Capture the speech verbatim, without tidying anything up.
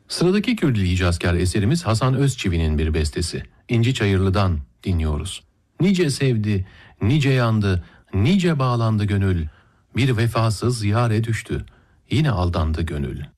Sıradaki Kürdili Hicazkar eserimiz Hasan Özçivi'nin bir bestesi. İnci Çayırlı'dan dinliyoruz. Nice sevdi, nice yandı, nice bağlandı gönül. Bir vefasız yâre düştü, yine aldandı gönül.